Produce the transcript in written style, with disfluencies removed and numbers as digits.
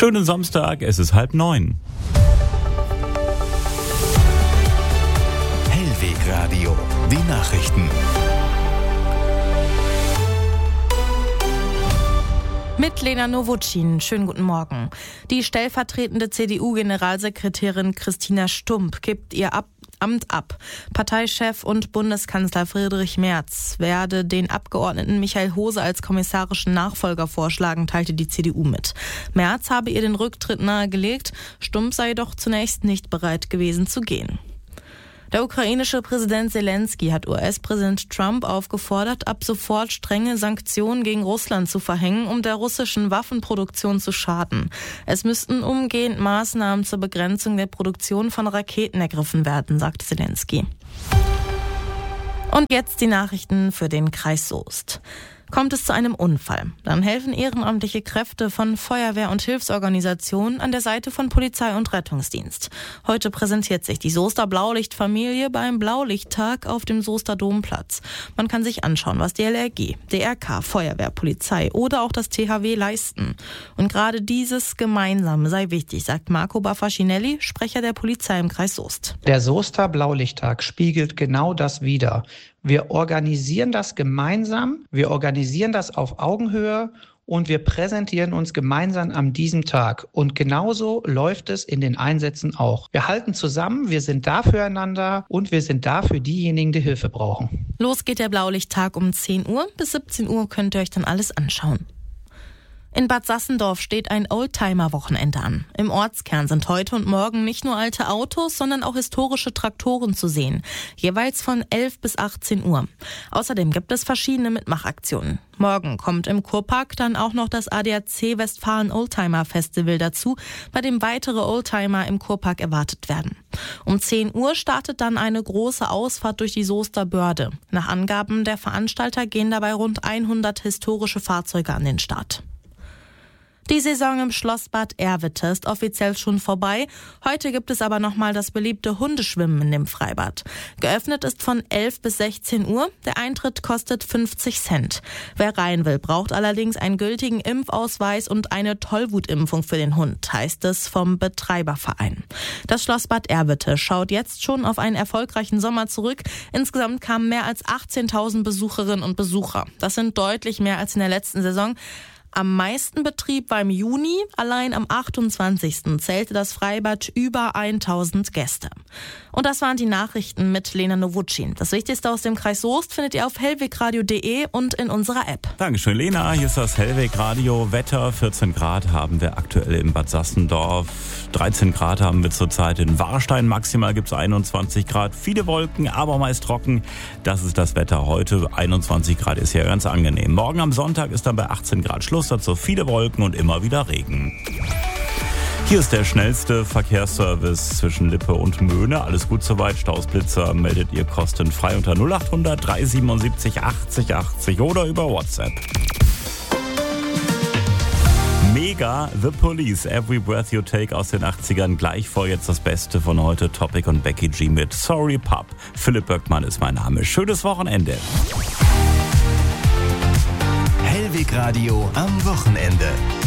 Schönen Samstag, es ist 8:30. Hellweg Radio, die Nachrichten. Mit Lena Nowotschin. Schönen guten Morgen. Die stellvertretende CDU-Generalsekretärin Christina Stump gibt ihr Amt ab. Parteichef und Bundeskanzler Friedrich Merz werde den Abgeordneten Michael Hose als kommissarischen Nachfolger vorschlagen, teilte die CDU mit. Merz habe ihr den Rücktritt nahegelegt, Stump sei jedoch zunächst nicht bereit gewesen zu gehen. Der ukrainische Präsident Zelensky hat US-Präsident Trump aufgefordert, ab sofort strenge Sanktionen gegen Russland zu verhängen, um der russischen Waffenproduktion zu schaden. Es müssten umgehend Maßnahmen zur Begrenzung der Produktion von Raketen ergriffen werden, sagte Zelensky. Und jetzt die Nachrichten für den Kreis Soest. Kommt es zu einem Unfall, dann helfen ehrenamtliche Kräfte von Feuerwehr und Hilfsorganisationen an der Seite von Polizei und Rettungsdienst. Heute präsentiert sich die Soester Blaulichtfamilie beim Blaulichttag auf dem Soester Domplatz. Man kann sich anschauen, was die LRG, DRK, Feuerwehr, Polizei oder auch das THW leisten. Und gerade dieses Gemeinsame sei wichtig, sagt Marco Baffacinelli, Sprecher der Polizei im Kreis Soest. Der Soester Blaulichttag spiegelt genau das wider. Wir organisieren das gemeinsam, wir organisieren das auf Augenhöhe und wir präsentieren uns gemeinsam an diesem Tag. Und genauso läuft es in den Einsätzen auch. Wir halten zusammen, wir sind da füreinander und wir sind da für diejenigen, die Hilfe brauchen. Los geht der Blaulichttag um 10 Uhr. Bis 17 Uhr könnt ihr euch dann alles anschauen. In Bad Sassendorf steht ein Oldtimer-Wochenende an. Im Ortskern sind heute und morgen nicht nur alte Autos, sondern auch historische Traktoren zu sehen. Jeweils von 11 bis 18 Uhr. Außerdem gibt es verschiedene Mitmachaktionen. Morgen kommt im Kurpark dann auch noch das ADAC Westfalen Oldtimer Festival dazu, bei dem weitere Oldtimer im Kurpark erwartet werden. Um 10 Uhr startet dann eine große Ausfahrt durch die Soester Börde. Nach Angaben der Veranstalter gehen dabei rund 100 historische Fahrzeuge an den Start. Die Saison im Schlossbad Erwitte ist offiziell schon vorbei. Heute gibt es aber nochmal das beliebte Hundeschwimmen in dem Freibad. Geöffnet ist von 11 bis 16 Uhr. Der Eintritt kostet 50 Cent. Wer rein will, braucht allerdings einen gültigen Impfausweis und eine Tollwutimpfung für den Hund, heißt es vom Betreiberverein. Das Schlossbad Erwitte schaut jetzt schon auf einen erfolgreichen Sommer zurück. Insgesamt kamen mehr als 18.000 Besucherinnen und Besucher. Das sind deutlich mehr als in der letzten Saison. Am meisten Betrieb war im Juni. Allein am 28. zählte das Freibad über 1.000 Gäste. Und das waren die Nachrichten mit Lena Nowotschin. Das Wichtigste aus dem Kreis Soest findet ihr auf hellwegradio.de und in unserer App. Dankeschön, Lena. Hier ist das Hellweg Radio. Wetter, 14 Grad haben wir aktuell in Bad Sassendorf. 13 Grad haben wir zurzeit in Warstein. Maximal gibt es 21 Grad. Viele Wolken, aber meist trocken. Das ist das Wetter heute. 21 Grad ist ja ganz angenehm. Morgen am Sonntag ist dann bei 18 Grad Schluss. Dazu viele Wolken und immer wieder Regen. Hier ist der schnellste Verkehrsservice zwischen Lippe und Möhne. Alles gut soweit. Stausblitzer meldet ihr kostenfrei unter 0800 377 80 80 oder über WhatsApp. Mega, The Police, Every Breath You Take aus den 80ern. Gleich vor jetzt das Beste von heute. Topic und Becky G mit Sorry Pup. Philipp Böckmann ist mein Name. Schönes Wochenende. Hellweg Radio am Wochenende.